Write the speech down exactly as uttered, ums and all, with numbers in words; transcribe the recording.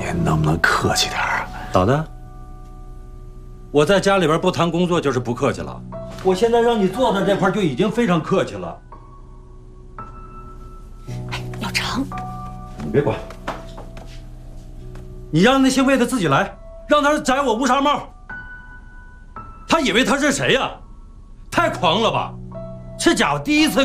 您能不能客气点啊？ 咋的？我在家里边不谈工作就是不客气了。我现在让你坐在这块就已经非常客气了。 哎，老程， 你别管，你让那姓魏的自己来，让他摘我乌纱帽。他以为他是谁呀？太狂了吧！这家伙第一次